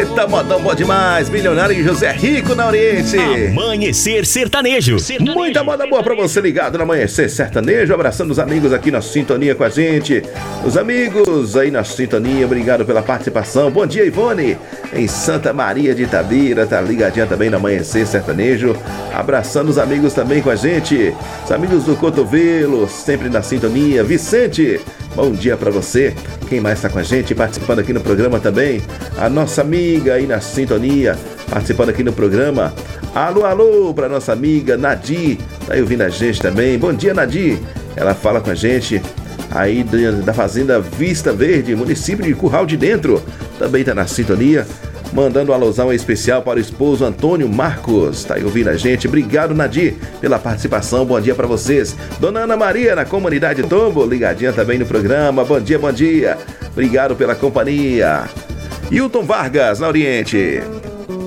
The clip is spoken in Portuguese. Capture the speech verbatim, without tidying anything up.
Eita, modão bom demais. Milionário e José Rico na Oriente. Amanhecer Sertanejo. Sertanejo. Muita moda boa pra você ligado no Amanhecer Sertanejo. Abraçando os amigos aqui na sintonia com a gente. Os amigos aí na sintonia, obrigado pela participação. Bom dia, Ivone, em Santa Maria de Itabira. Tá ligadinha também no Amanhecer Sertanejo. Abraçando os amigos também com a gente. Os amigos do Cotovelo, sempre na sintonia. Vicente, bom dia pra você. Quem mais tá com a gente participando aqui no programa também? A nossa amiga aí na sintonia, participando aqui no programa. Alô, alô, pra nossa amiga Nadir, tá aí ouvindo a gente também. Bom dia, Nadir. Ela fala com a gente aí da Fazenda Vista Verde, município de Curral de Dentro. Também tá na sintonia. Mandando um alusão especial para o esposo Antônio Marcos. Tá aí ouvindo a gente. Obrigado, Nadir, pela participação. Bom dia para vocês. Dona Ana Maria, na comunidade Tombo, ligadinha também no programa. Bom dia, bom dia. Obrigado pela companhia. Hilton Vargas, na Oriente.